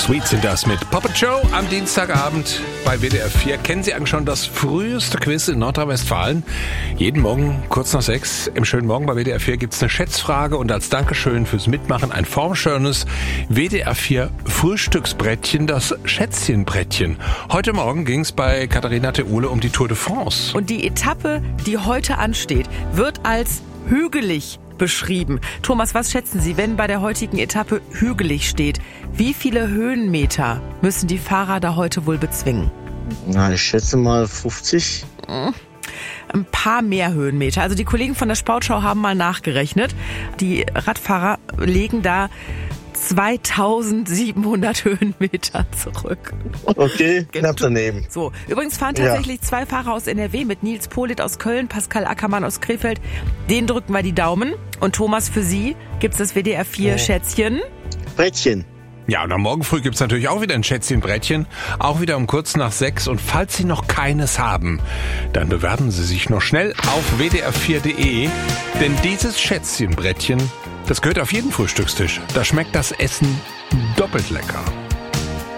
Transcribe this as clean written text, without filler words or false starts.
Sweet sind das mit Puppet Show am Dienstagabend bei WDR 4. Kennen Sie eigentlich schon das früheste Quiz in Nordrhein-Westfalen? Jeden Morgen kurz nach 6 im schönen Morgen bei WDR 4 gibt's eine Schätzfrage und als Dankeschön fürs Mitmachen ein formschönes WDR 4 Frühstücksbrettchen, das Schätzchenbrettchen. Heute Morgen ging's bei Katharina Theule um die Tour de France. Und die Etappe, die heute ansteht, wird als hügelig beschrieben. Thomas, was schätzen Sie, wenn bei der heutigen Etappe hügelig steht? Wie viele Höhenmeter müssen die Fahrer da heute wohl bezwingen? Na, ich schätze mal 50. Ein paar mehr Höhenmeter. Also die Kollegen von der Sportschau haben mal nachgerechnet. Die Radfahrer legen da 2700 Höhenmeter zurück. Okay, knapp daneben. So, übrigens fahren tatsächlich zwei Fahrer aus NRW mit Nils Polit aus Köln, Pascal Ackermann aus Krefeld. Den drücken wir die Daumen. Und Thomas, für Sie gibt's das WDR 4 Schätzchen. Brettchen. Ja, und am Morgen früh gibt's natürlich auch wieder ein Schätzchenbrettchen, auch wieder um kurz nach 6. Und falls Sie noch keines haben, dann bewerben Sie sich noch schnell auf wdr4.de, denn dieses Schätzchenbrettchen, das gehört auf jeden Frühstückstisch. Da schmeckt das Essen doppelt lecker.